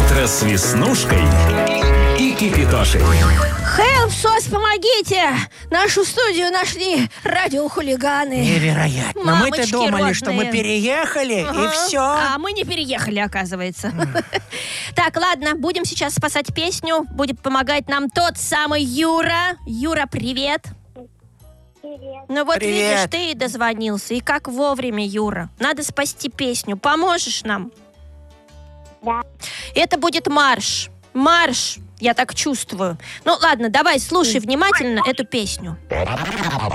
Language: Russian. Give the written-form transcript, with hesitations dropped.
Утро с Веснушкой и Кипитошей. Help, СОС, помогите! Нашу студию нашли радиохулиганы. Невероятно. Мы-то Мамочки думали, что мы родные. переехали, и все. А мы не переехали, оказывается. Так, ладно, будем сейчас спасать песню. Будет помогать нам тот самый Юра. Юра, привет. Привет. Ну вот Привет. видишь, ты и дозвонился. И как вовремя, Юра. Надо спасти песню. Поможешь нам? Да. Это будет марш. Марш, я так чувствую. Ну ладно, давай, слушай внимательно эту песню.